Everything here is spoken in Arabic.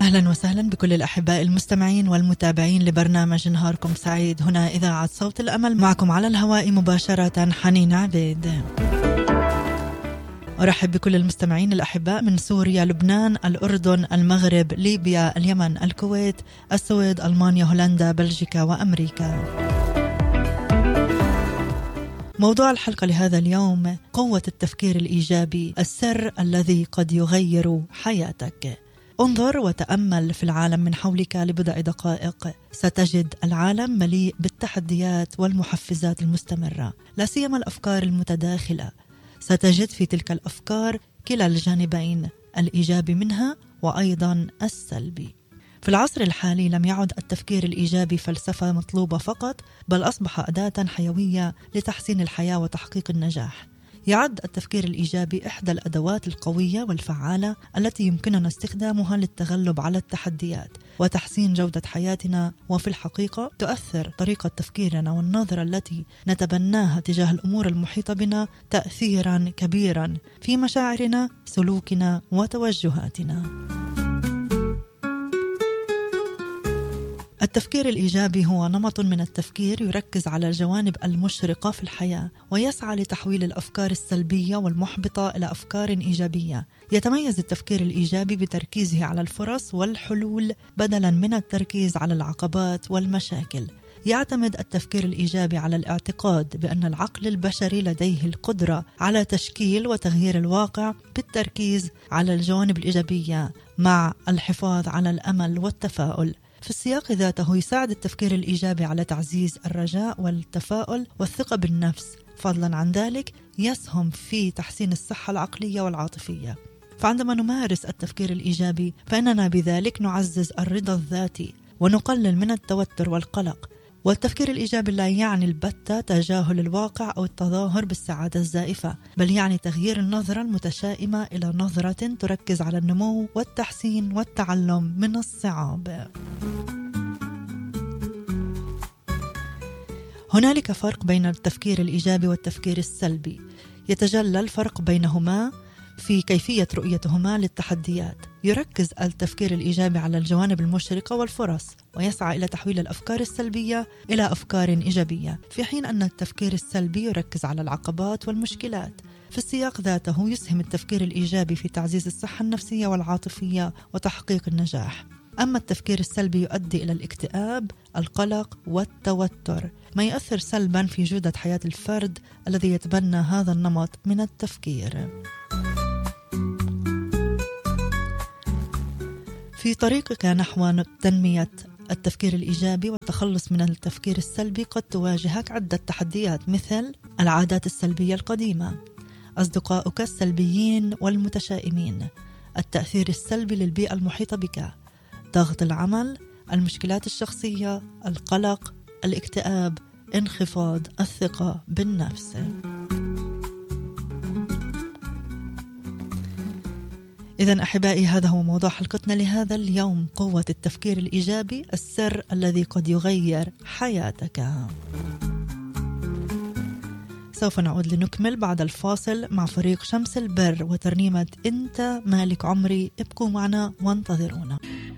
أهلا وسهلا بكل الأحباء المستمعين والمتابعين لبرنامج نهاركم سعيد. هنا إذاعة صوت الأمل، معكم على الهواء مباشرة حنين عبيد. أرحب بكل المستمعين الأحباء من سوريا، لبنان، الأردن، المغرب، ليبيا، اليمن، الكويت، السويد، ألمانيا، هولندا، بلجيكا وأمريكا. موضوع الحلقة لهذا اليوم: قوة التفكير الإيجابي، السر الذي قد يغير حياتك. انظر وتأمل في العالم من حولك لبضع دقائق، ستجد العالم مليء بالتحديات والمحفزات المستمرة، لا سيما الأفكار المتداخلة. ستجد في تلك الأفكار كلا الجانبين، الإيجابي منها وأيضا السلبي. في العصر الحالي لم يعد التفكير الإيجابي فلسفة مطلوبة فقط، بل أصبح أداة حيوية لتحسين الحياة وتحقيق النجاح. يعد التفكير الإيجابي إحدى الأدوات القوية والفعالة التي يمكننا استخدامها للتغلب على التحديات وتحسين جودة حياتنا. وفي الحقيقة تؤثر طريقة تفكيرنا والنظرة التي نتبناها تجاه الأمور المحيطة بنا تأثيرا كبيرا في مشاعرنا، سلوكنا وتوجهاتنا. التفكير الإيجابي هو نمط من التفكير يركز على الجوانب المشرقة في الحياة ويسعى لتحويل الأفكار السلبية والمحبطة إلى أفكار إيجابية. يتميز التفكير الإيجابي بتركيزه على الفرص والحلول بدلا من التركيز على العقبات والمشاكل. يعتمد التفكير الإيجابي على الاعتقاد بأن العقل البشري لديه القدرة على تشكيل وتغيير الواقع بالتركيز على الجوانب الإيجابية مع الحفاظ على الأمل والتفاؤل. في السياق ذاته يساعد التفكير الإيجابي على تعزيز الرجاء والتفاؤل والثقة بالنفس، فضلا عن ذلك يسهم في تحسين الصحة العقلية والعاطفية. فعندما نمارس التفكير الإيجابي فإننا بذلك نعزز الرضا الذاتي ونقلل من التوتر والقلق. والتفكير الإيجابي لا يعني البتة تجاهل الواقع أو التظاهر بالسعادة الزائفة، بل يعني تغيير النظرة المتشائمة إلى نظرة تركز على النمو والتحسين والتعلم من الصعاب. هنالك فرق بين التفكير الإيجابي والتفكير السلبي، يتجلى الفرق بينهما في كيفية رؤيتهما للتحديات. يركز التفكير الإيجابي على الجوانب المشرقة والفرص ويسعى إلى تحويل الأفكار السلبية إلى أفكار إيجابية، في حين أن التفكير السلبي يركز على العقبات والمشكلات. في السياق ذاته يسهم التفكير الإيجابي في تعزيز الصحة النفسية والعاطفية وتحقيق النجاح، أما التفكير السلبي يؤدي إلى الاكتئاب، القلق والتوتر، ما يؤثر سلبا في جودة حياة الفرد الذي يتبنى هذا النمط من التفكير. في طريقك نحو تنمية التفكير الإيجابي والتخلص من التفكير السلبي قد تواجهك عدة تحديات، مثل العادات السلبية القديمة، أصدقاؤك السلبيين والمتشائمين، التأثير السلبي للبيئة المحيطة بك، ضغط العمل، المشكلات الشخصية، القلق، الاكتئاب، انخفاض الثقة بالنفس. إذن أحبائي، هذا هو موضوع حلقتنا لهذا اليوم: قوة التفكير الإيجابي، السر الذي قد يغير حياتك. سوف نعود لنكمل بعد الفاصل مع فريق شمس البر وترنيمة أنت مالك عمري. ابقوا معنا وانتظرونا.